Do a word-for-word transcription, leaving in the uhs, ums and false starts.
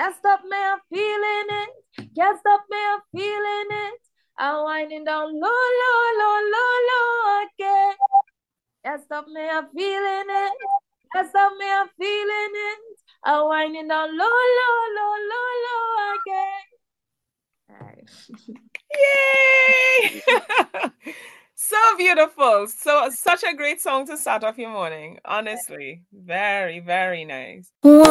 Can't stop me, I'm feeling it. Can't stop me, I'm feeling it. I'm winding down low, low, low, low, low again. Can't stop me, I'm feeling it. Can't stop me, I'm feeling it. I'm winding down low, low, low, low, low again. All right. Yay! So beautiful. So such a great song to start off your morning. Honestly, very, very nice.